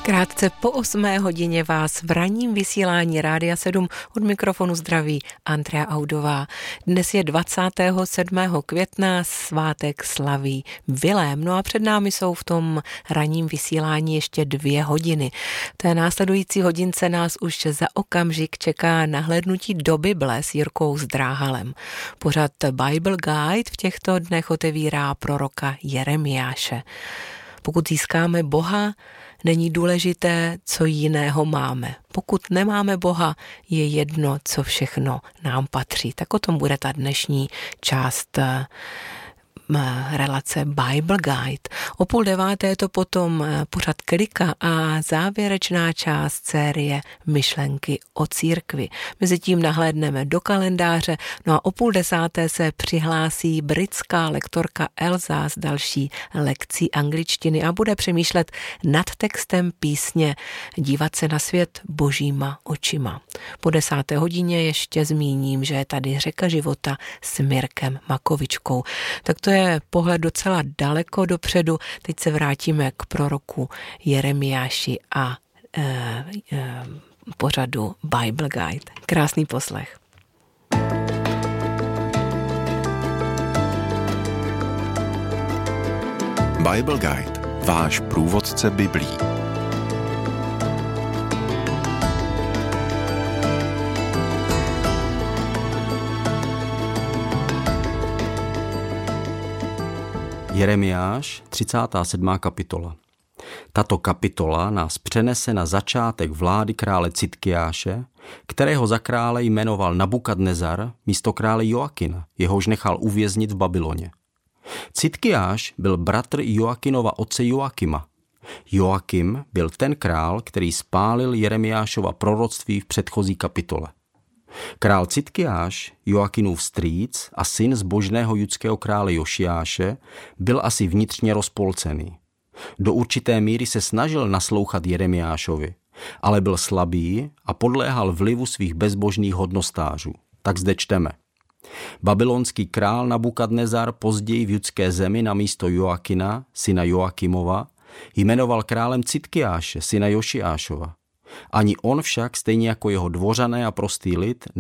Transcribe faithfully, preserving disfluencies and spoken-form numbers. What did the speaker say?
Krátce po osmé hodině vás v ranním vysílání Rádia sedm od mikrofonu zdraví Andrea Audová. Dnes je dvacátého sedmého května, svátek slaví Vilém. No a před námi jsou v tom ranním vysílání ještě dvě hodiny. V té následující hodince nás už za okamžik čeká nahlédnutí do Bible s Jirkou Zdráhalem. Pořad Bible Guide v těchto dnech otevírá proroka Jeremiáše. Pokud získáme Boha, není důležité, co jiného máme. Pokud nemáme Boha, je jedno, co všechno nám patří. Tak o tom bude ta dnešní část relace Bible Guide. O půl deváté je to potom pořad Klika a závěrečná část série Myšlenky o církvi. Mezitím nahlédneme do kalendáře, no a o půl desáté se přihlásí britská lektorka Elza s další lekcí angličtiny a bude přemýšlet nad textem písně Dívat se na svět božíma očima. Po desáté hodině ještě zmíním, že je tady Řeka života s Mirkem Makovičkou. Tak to je je pohled docela daleko dopředu. Teď se vrátíme k proroku Jeremiáši a e, e, pořadu Bible Guide. Krásný poslech. Bible Guide, váš průvodce Biblí. Jeremiáš, třicátá sedmá kapitola. Tato kapitola nás přenese na začátek vlády krále Citkiáše, kterého za krále jmenoval Nabukadnezar místo krále Joakina, jehož nechal uvěznit v Babyloně. Citkiáš byl bratr Joakinova otce Joakima. Joakim byl ten král, který spálil Jeremiášova proroctví v předchozí kapitole. Král Citkiáš, Joakinův strýc a syn zbožného judského krále Jošiáše, byl asi vnitřně rozpolcený. Do určité míry se snažil naslouchat Jeremiášovi, ale byl slabý a podléhal vlivu svých bezbožných hodnostářů. Tak zde čteme. Babylonský král Nabukadnezar později v judské zemi na místo Joakina, syna Joakimova, jmenoval králem Citkiáše, syna Jošiášova. Ani on však, stejně jako jeho dvořané a prostý lid,